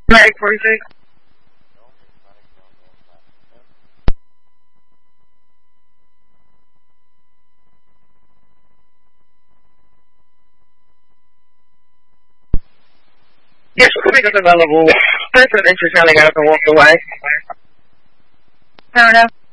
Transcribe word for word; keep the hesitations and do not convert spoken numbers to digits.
Right, forty-six. Yes, we'll make it available. That's what interest, I got up and walked away. Fair enough.